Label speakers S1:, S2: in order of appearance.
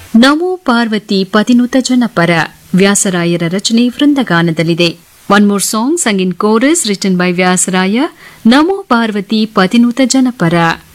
S1: ನಮೋ ಪಾರ್ವತಿ ಪತಿನುತ ಜನಪರ ವ್ಯಾಸರಾಯರ ರಚನೆ ವೃಂದಗಾನದಲ್ಲಿದೆ. One more song sung in chorus written by Vyasaraya, Namo Parvati Patinuta Janapara.